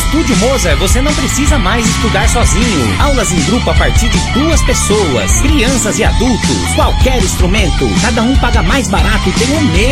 Estúdio Mozart você não precisa mais estudar sozinho. Aulas em grupo a partir de 2 pessoas, crianças e adultos. Qualquer instrumento, cada um paga mais barato e tem o mesmo